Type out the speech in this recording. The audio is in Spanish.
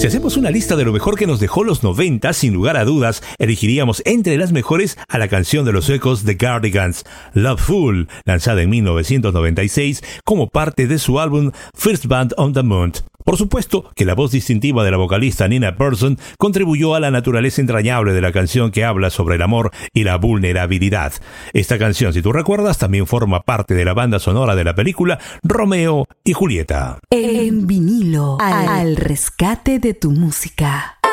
Si hacemos una lista de lo mejor que nos dejó los 90, sin lugar a dudas, elegiríamos entre las mejores a la canción de los suecos The Cardigans, Loveful, lanzada en 1996 como parte de su álbum First Band on the Moon. Por supuesto que la voz distintiva de la vocalista Nina Persson contribuyó a la naturaleza entrañable de la canción, que habla sobre el amor y la vulnerabilidad. Esta canción, si tú recuerdas, también forma parte de la banda sonora de la película Romeo y Julieta. En vinilo, al rescate de tu música.